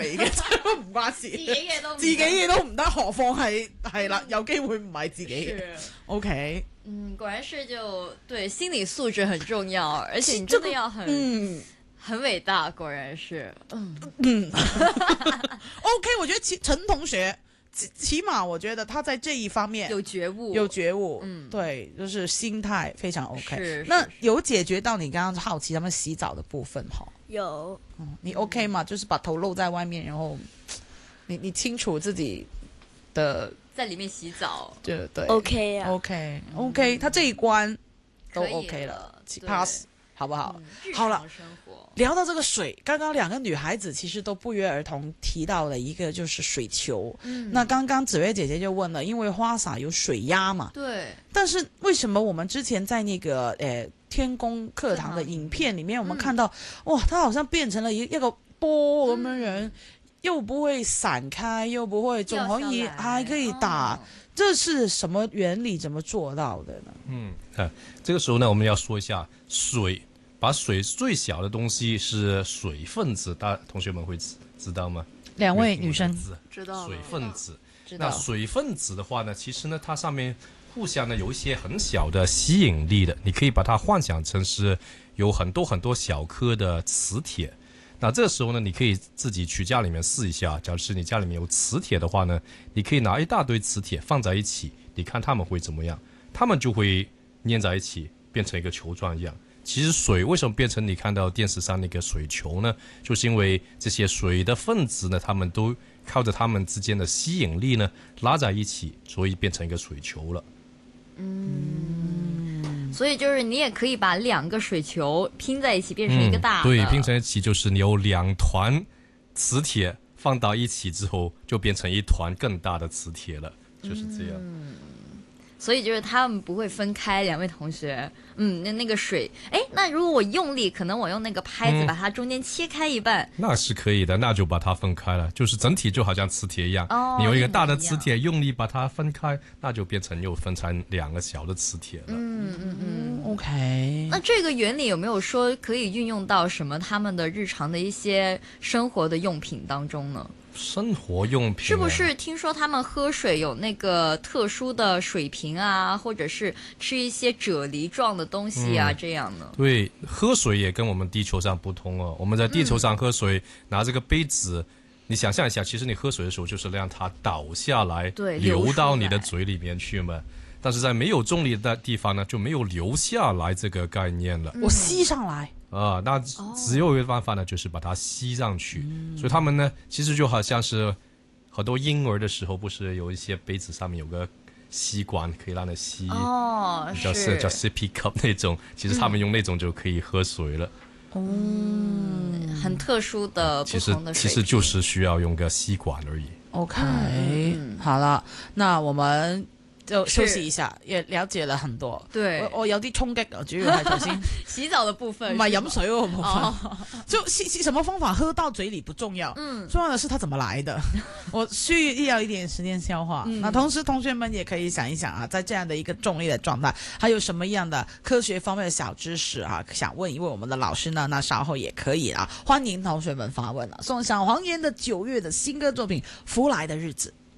嘅，真係唔關事。自己嘢都唔得，何況係啦，有機會唔係自己嘅。OK， 果然是就對心理素質很重要，而且你真的要很偉大，果然是 OK， 我覺得陳同學起碼我覺得他在這一方面有覺悟， 對，就是心態非常 OK。 是那有解決到你剛剛好奇他們洗澡的部分哈？ 有， 你 OK 嗎？就是把頭露在外面，然後你清楚自己的在裡面洗澡， 對 OK 啊 OK，他這一關都 OK 了 pass， 好不好？好了，聊到這個水，剛剛兩個女孩子其實都不約而同提到了一個就是水球。那剛剛紫薇姐姐就問了，因為花灑有水壓嘛， 對， 但是為什麼我們之前在那個天宮課堂的影片裡面，我們看到哇，它好像變成了一個波咁樣樣，又不會散開，又不會總還可以打，這是什麼原理？怎麼做到的呢？ 這個時候呢，我們要說一下水。把水最小的東西是水分子，同學們會知道嗎？ 兩位女生知道水分子。那水分子的話呢，其實呢，它上面互相呢有一些很小的吸引力的，你可以把它幻想成是有很多很多小顆的磁鐵。那這個時候呢，你可以自己去家裡面試一下，假如是你家裡面有磁鐵的話呢，你可以拿一大堆磁鐵放在一起，你看它們會怎麼樣？它們就會粘在一起，變成一個球狀一樣。其實水為什麼變成你看到電視上那個水球呢？就是因為這些水的分子呢，它們都靠着它們之間的吸引力呢拉在一起，所以變成一個水球了。 所以就是你也可以把兩個水球拼在一起，變成一個大的。 對，拼在一起就是你有兩團磁鐵放到一起之後，就變成一團更大的磁鐵了，就是這樣。 所以就是他們不會分開，兩位同學，那個水，那如果我用力，可能我用那個拍子把它中間切開一半， 那是可以的，那就把它分開了，就是整體就好像磁鐵一樣，你有一個大的磁鐵，用力把它分開，那就變成又分成兩個小的磁鐵了。 OK。 那這個原理有沒有說可以運用到什麼他們的日常的一些生活的用品當中呢？ 生活用品， 是不是聽說他們喝水有那個特殊的水瓶啊，或者是吃一些啫喱狀的東西啊，這樣呢？ 對，喝水也跟我們地球上不同哦。我們在地球上喝水，拿這個杯子，你想象一下，其實你喝水的時候就是讓它倒下來，流到你的嘴裡面去嘛。但是在沒有重力的地方呢，就沒有流下來這個概念了。 我吸上來。 那只有一個辦法呢，就是把它吸上去。所以他們呢，其實就好像是很多嬰兒的時候，不是有一些杯子上面有個吸管可以讓它吸，叫 sippy cup 那種，其實他們用那種就可以喝水了。 很特殊的不同的水其實就是需要用個吸管而已。 OK，好了，那我們就休息一下，也了解了很多。 對， 我有啲衝擊啊，主要係頭先洗澡的部分， 唔係飲水嗰個部分。就什麼方法喝到嘴裡不重要，重要的是它怎麼來的。我需要一點時間消化。那同時同學們也可以想一想啊，在這樣的一個重力的狀態，還有什麼樣的科學方面的小知識啊，想問一問我們的老師呢？那稍後也可以啊，歡迎同學們發問啊。送上黃妍的9月的新歌作品《福來的日子》。